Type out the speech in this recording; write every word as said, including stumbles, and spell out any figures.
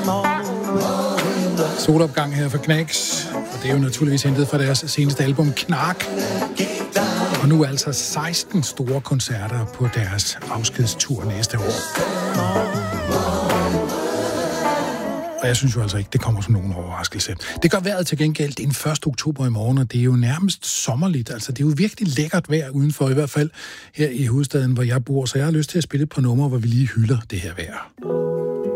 Solopgang her for Knacks, og det er jo naturligvis hentet fra deres seneste album Knark. Og nu altså seksten store koncerter på deres afskedstur næste år. Og jeg synes jo altså ikke, det kommer som nogen overraskelse. Det gør vejret til gengæld. Det er den første oktober i morgen, og det er jo nærmest sommerligt. Altså, det er jo virkelig lækkert vejr udenfor, i hvert fald her i hovedstaden, hvor jeg bor. Så jeg har lyst til at spille et par numre, hvor vi lige hylder det her vejr.